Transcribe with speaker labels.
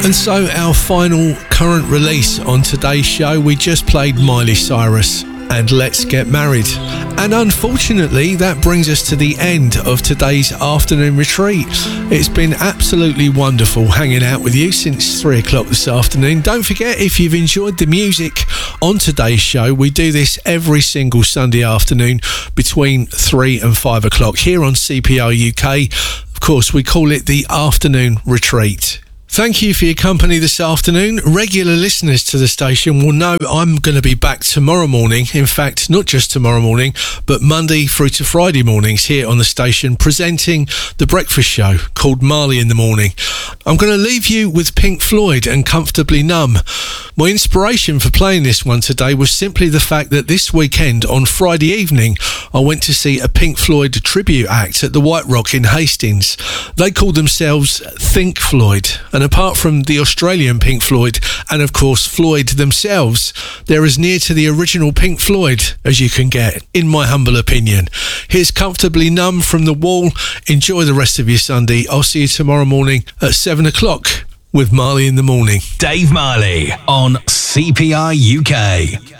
Speaker 1: And so our final current release on today's show, we just played Miley Cyrus and Let's Get Married. And unfortunately, that brings us to the end of today's afternoon retreat. It's been absolutely wonderful hanging out with you since 3 o'clock this afternoon. Don't forget, if you've enjoyed the music on today's show, we do this every single Sunday afternoon between 3 and 5 o'clock here on CPR UK. Of course, we call it the afternoon retreat. Thank you for your company this afternoon. Regular listeners to the station will know I'm going to be back tomorrow morning. In fact, not just tomorrow morning, but Monday through to Friday mornings here on the station, presenting the breakfast show called Marley in the Morning. I'm going to leave you with Pink Floyd and Comfortably Numb. My inspiration for playing this one today was simply the fact that this weekend, on Friday evening, I went to see a Pink Floyd tribute act at the White Rock in Hastings. They called themselves Think Floyd. And apart from the Australian Pink Floyd and, of course, Floyd themselves, they're as near to the original Pink Floyd as you can get, in my humble opinion. Here's Comfortably Numb from The Wall. Enjoy the rest of your Sunday. I'll see you tomorrow morning at 7 o'clock with Marley in the Morning.
Speaker 2: Dave Marley on CPR UK.